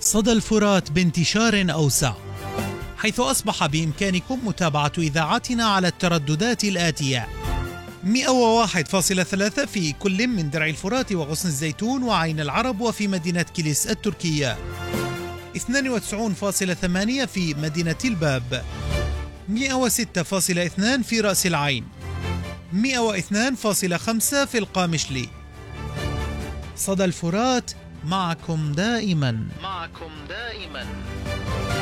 صدى الفرات بانتشار أوسع، حيث أصبح بإمكانكم متابعة إذاعتنا على الترددات الآتية: 101.3 في كل من درع الفرات وغصن الزيتون وعين العرب وفي مدينة كيليس التركية، 92.8 في مدينة الباب، 106.2 في رأس العين، 102.5 في القامشلي. صدى الفرات، معكم دائما.